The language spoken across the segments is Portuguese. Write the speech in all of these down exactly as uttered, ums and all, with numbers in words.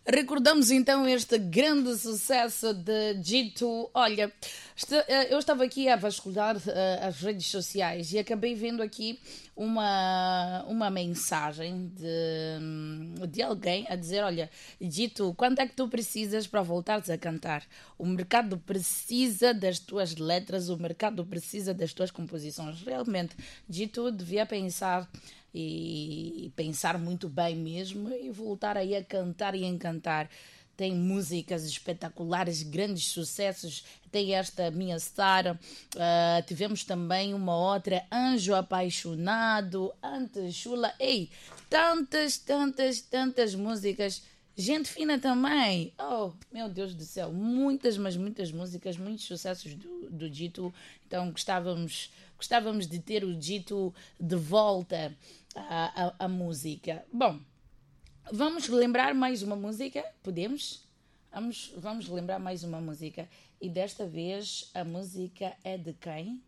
Recordamos então este grande sucesso de Dito. Olha, eu estava aqui a vasculhar as redes sociais e acabei vendo aqui uma, uma mensagem de, de alguém a dizer: olha, Dito, quanto é que tu precisas para voltares a cantar? O mercado precisa das tuas letras, o mercado precisa das tuas composições. Realmente, Dito devia pensar e pensar muito bem mesmo e voltar aí a cantar e encantar. Tem músicas espetaculares, grandes sucessos. Tem esta Minha Star, uh, tivemos também uma outra, Anjo Apaixonado, Antes Chula. Ei, tantas, tantas, tantas músicas. Gente fina também. Oh, meu Deus do céu. Muitas, mas muitas músicas, muitos sucessos do, do Dito. Então gostávamos, gostávamos de ter o Dito de volta à, à, à música. Bom, vamos lembrar mais uma música? Podemos? Vamos, vamos lembrar mais uma música. E desta vez a música é de quem?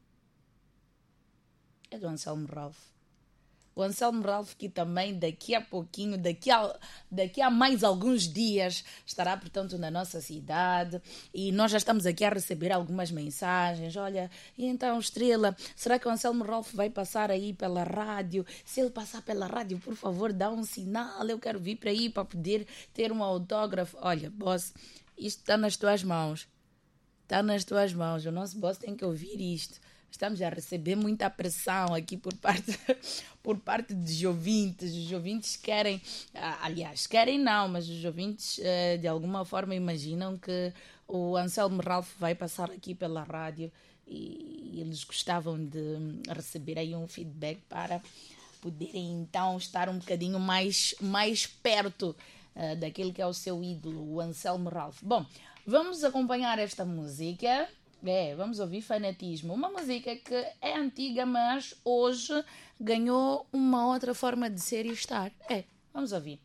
É do Anselmo Ralph. O Anselmo Ralph, que também daqui a pouquinho, daqui a, daqui a mais alguns dias, estará, portanto, na nossa cidade. E nós já estamos aqui a receber algumas mensagens. Olha, e então, Estrela, será que o Anselmo Ralph vai passar aí pela rádio? Se ele passar pela rádio, por favor, dá um sinal. Eu quero vir para aí para poder ter um autógrafo. Olha, boss, isto está nas tuas mãos. Está nas tuas mãos. O nosso boss tem que ouvir isto. Estamos a receber muita pressão aqui por parte, por parte dos ouvintes. Os ouvintes querem, aliás, querem não, mas os ouvintes de alguma forma imaginam que o Anselmo Ralph vai passar aqui pela rádio e eles gostavam de receber aí um feedback para poderem então estar um bocadinho mais, mais perto uh, daquele que é o seu ídolo, o Anselmo Ralph. Bom, vamos acompanhar esta música. É, vamos ouvir Fanatismo. Uma música que é antiga, mas hoje ganhou uma outra forma de ser e estar. É, vamos ouvir.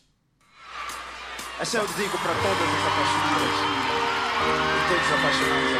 Essa eu digo para todas as apaixonadas e todos os apaixonados.